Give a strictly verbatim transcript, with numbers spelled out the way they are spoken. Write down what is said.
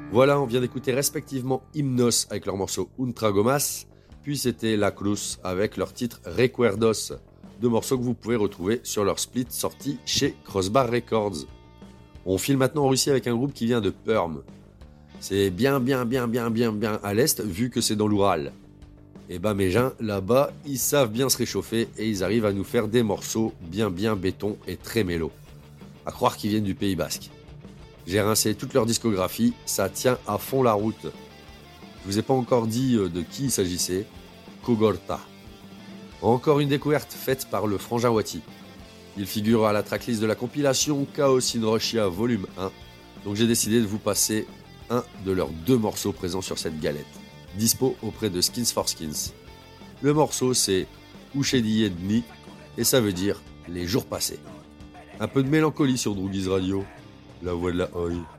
Voilà, on vient d'écouter respectivement Hymnos avec leur morceau Untra Gomas, puis c'était La Cruz avec leur titre Recuerdos, deux morceaux que vous pouvez retrouver sur leur split sorti chez Crossbar Records. On file maintenant en Russie avec un groupe qui vient de Perm. C'est bien bien bien bien bien bien à l'est vu que c'est dans l'Oural. Et bah mes gens, là-bas, ils savent bien se réchauffer et ils arrivent à nous faire des morceaux bien bien béton et très mélo. À croire qu'ils viennent du Pays Basque. J'ai rincé toute leur discographie, ça tient à fond la route. Je vous ai pas encore dit de qui il s'agissait. Kogorta. Encore une découverte faite par le frangin Wati. Il figure à la tracklist de la compilation Chaos in Russia volume un, donc j'ai décidé de vous passer un de leurs deux morceaux présents sur cette galette, dispo auprès de Skins for Skins. Le morceau c'est Ushediye Dni, et ça veut dire les jours passés. Un peu de mélancolie sur Droogies Radio, la voix de la Oi.